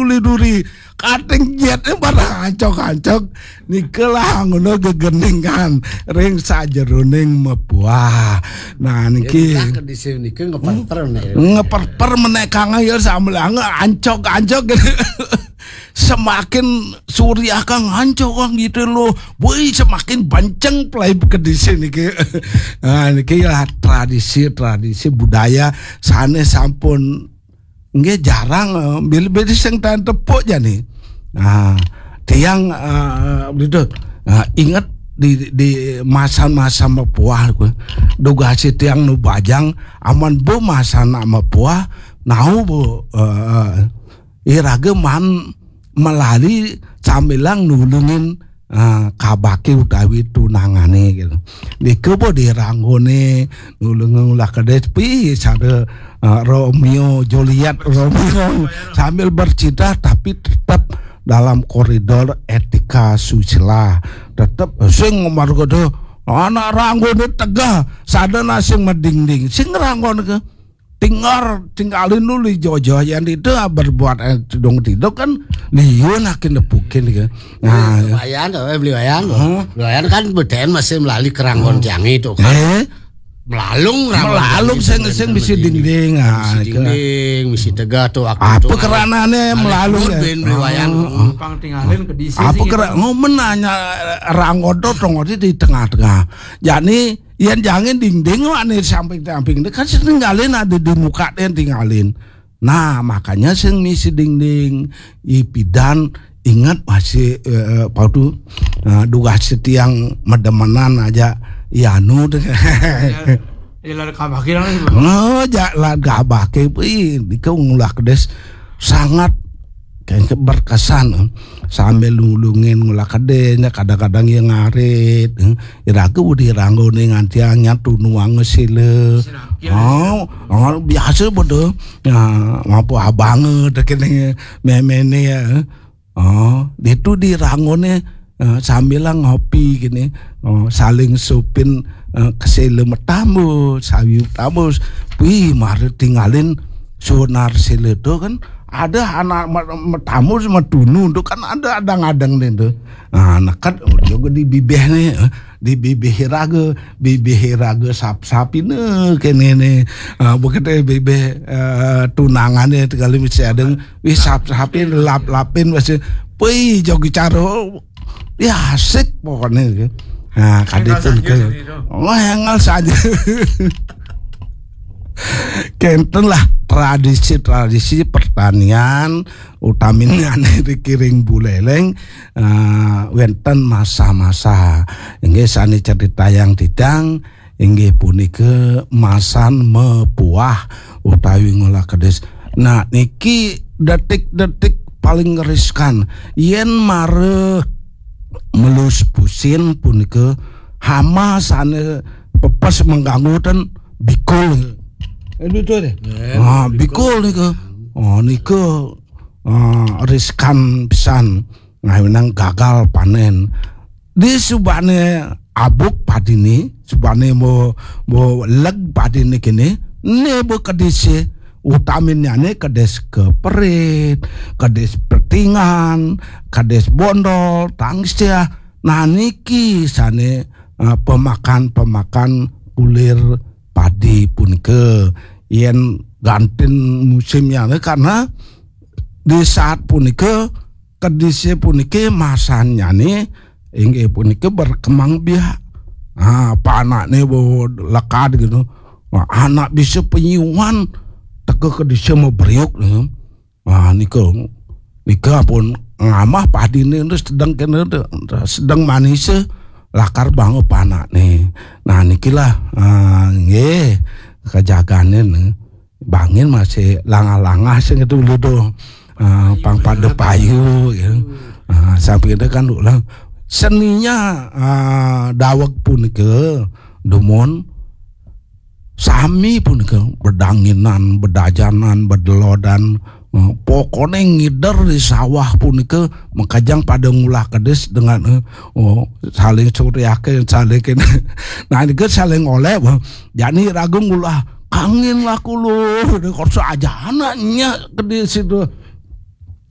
duri kating jetnya pada ancok-ancok nikelah ngono gegeningan ring sajeroning mepuah. Nah niki ngeperper menek kang ya sampeyan ancok-ancok semakin Suriah kang ancok kang gitu loh. Boy semakin banceng play ke di sini niki. Nah niki lah tradisi budaya sanes sampun nggih jarang bil-bil sing tan tepuk jane. Nah, tiang gitu. Ingat di masa-masa mepuah duga si tiang nu bajang aman bu masa na mepuah nahu bu irage man melali camilang nulungin kabake utawi tunangane gitu. Dikebo diranggone nulung ulah kedes pi sare Romeo Juliet sambil bercinta tapi tetap dalam koridor etika susila. Tetap sing margodo anak ranggone tegah sadana sing meding-ding sing ranggone ke tinggalin dulu jojo yang itu berbuat dong tidak kan liun akin nepukin gitu. Nah, beli wayan kan beden masih melalui keranggon tiang itu kan. Melalung sing misi dinding misi tegah tuh apa keranane melalung ben beli wayan pang tinggalin ke disi apa kera ngomen nanya rangodo tongoti di tengah-tengah jadi yang jangan dinding ane samping-samping kan tinggalin ada di muka dia tinggalin. Nah makanya sing misi dinding ipidan ingat masih paudu duga setiang medemenan aja Ianu ilar kabake lah. Lah kabake dikau ngulah kedes sangat kayak berkesan sambil nulungin ngulah kedenya kadang-kadang yang ngarit iraku budi ranggone ngantiangnya tunuang ngesile biasa bodoh mampu banget kene memene ya itu di ranggone sambil ngopi gini saling supin kesele metamu sawi tamus mari tinggalin sonar seledo kan ada anak metamu sama tunu itu kan ada ngadang itu kan juga di bibih nih di bibih raga sap-sapin kene nih begitu bibih tunangannya kali mesti ada wis sap-sapin lap-lapin masih jogi caro ya asik pokoknya. Nah kadipun ke hengal saja. Kenten lah tradisi pertanian utaminnya dikiring buleleng wenten masa-masa inggih sani cerita yang tidang inggih punika masan mepuah utawi ngolah kedes. Nah niki detik-detik paling ngeriskan yen mare melus pusin punika hama sane pepes mengganggu dan bikul itu deh bikul nika riskan pisan ngawinang gagal panen di subane abuk padini subane mo leg padini kene ne bo kedise utaminnya nih kades keperit, kades pertingan, kades bondol, tangis ya. Nah niki sane pemakan kulir padi pun ke yen gantin musimnya karena di saat punike kedise punike masanya nih inggih punike berkembang biak. Panak nih bo lekat gitu. Anak bisa penyuan teke kedise mau beriuk nih. Nika pun ngamah padi nih sedang manis lakar banget panak nih. Nah nikilah nggih kejagane bangin masih langah-langah sing itu dulu tuh pang pada payu ya. Sampai itu kan ulang seninya dawek pun ke dumon sami pun ke berdanginan, berdajanan, berdelodan, pokoknya ngider di sawah pun ke mengkajang pada ngulah kedes dengan saling curiake saling nah ini ke saling oleh jadi ragu ngulah kangin lah kulo korso aja anaknya ke di situ